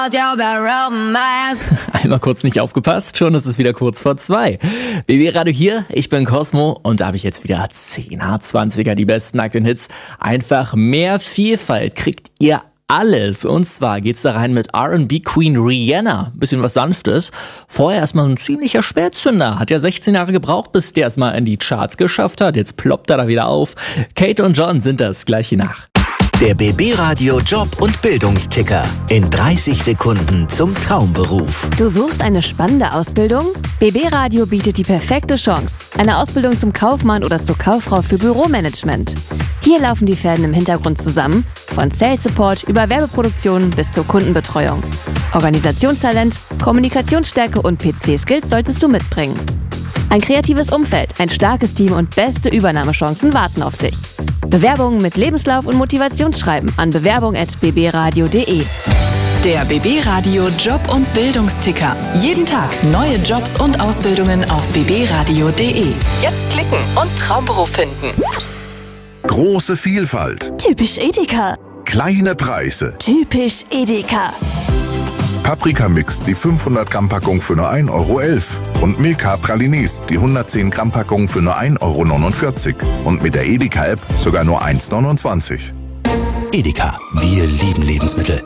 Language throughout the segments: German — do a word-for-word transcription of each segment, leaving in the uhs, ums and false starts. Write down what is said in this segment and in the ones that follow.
Einmal kurz nicht aufgepasst, schon ist es wieder kurz vor zwei. B B Radio hier, ich bin Cosmo und da habe ich jetzt wieder zehner, zwanziger, die besten nackten Hits. Einfach mehr Vielfalt kriegt ihr alles. Und zwar geht's da rein mit R and B Queen Rihanna. Bisschen was Sanftes. Vorher erstmal ein ziemlicher Spätzünder. Hat ja sechzehn Jahre gebraucht, bis der es mal in die Charts geschafft hat. Jetzt ploppt er da wieder auf. Kate und John sind das gleich hier nach. Der B B Radio Job- und Bildungsticker. In dreißig Sekunden zum Traumberuf. Du suchst eine spannende Ausbildung? B B Radio bietet die perfekte Chance. Eine Ausbildung zum Kaufmann oder zur Kauffrau für Büromanagement. Hier laufen die Fäden im Hintergrund zusammen. Von Sales Support über Werbeproduktion bis zur Kundenbetreuung. Organisationstalent, Kommunikationsstärke und P C-Skills solltest du mitbringen. Ein kreatives Umfeld, ein starkes Team und beste Übernahmechancen warten auf dich. Bewerbungen mit Lebenslauf und Motivationsschreiben an bewerbung at b b radio punkt d e. Der B B Radio Job- und Bildungsticker. Jeden Tag neue Jobs und Ausbildungen auf b b radio punkt d e. Jetzt klicken und Traumberuf finden. Große Vielfalt. Typisch Edeka. Kleine Preise. Typisch Edeka. Paprika-Mix, die fünfhundert Gramm Packung für nur ein Euro elf. Und Milka Pralines, die hundertzehn Gramm Packung für nur ein Euro neunundvierzig. Und mit der Edeka-App sogar nur eins neunundzwanzig. Edeka, wir lieben Lebensmittel.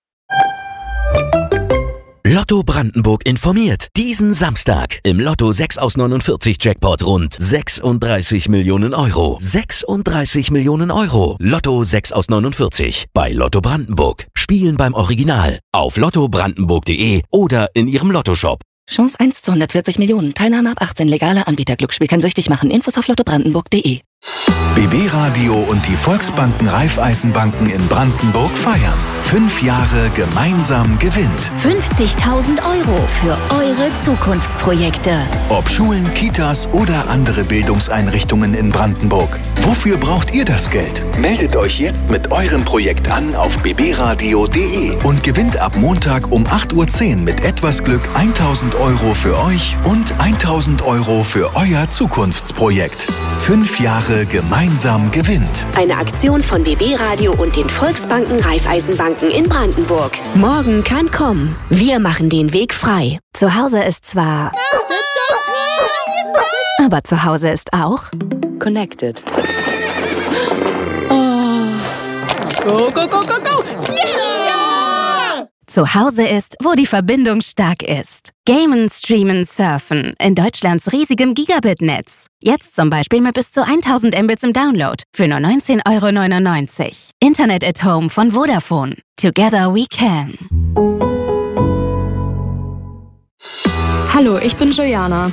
Lotto Brandenburg informiert. Diesen Samstag im Lotto sechs aus neunundvierzig Jackpot rund sechsunddreißig Millionen Euro. sechsunddreißig Millionen Euro. Lotto sechs aus neunundvierzig. Bei Lotto Brandenburg. Spielen beim Original. Auf lotto brandenburg punkt d e oder in ihrem Lottoshop. Chance eins zu hundertvierzig Millionen. Teilnahme ab achtzehn. Legale Anbieter. Glücksspiel kann süchtig machen. Infos auf lotto brandenburg punkt d e. B B Radio und die Volksbanken Raiffeisenbanken in Brandenburg feiern. Fünf Jahre gemeinsam gewinnt. fünfzigtausend Euro für eure Zukunftsprojekte. Ob Schulen, Kitas oder andere Bildungseinrichtungen in Brandenburg. Wofür braucht ihr das Geld? Meldet euch jetzt mit eurem Projekt an auf b b radio punkt d e und gewinnt ab Montag um acht Uhr zehn mit etwas Glück tausend Euro für euch und tausend Euro für euer Zukunftsprojekt. Fünf Jahre gemeinsam gewinnt. Eine Aktion von B B Radio und den Volksbanken Raiffeisenbanken in Brandenburg. Morgen kann kommen. Wir machen den Weg frei. Zu Hause ist zwar... Aber zu Hause ist auch... Connected. Oh. Go, go, go, go, go! Yeah! Zu Hause ist, wo die Verbindung stark ist. Gamen, Streamen, Surfen in Deutschlands riesigem Gigabit-Netz. Jetzt zum Beispiel mit bis zu tausend Mbits im Download für nur neunzehn Euro neunundneunzig. Internet at Home von Vodafone. Together we can. Hallo, ich bin Juliana.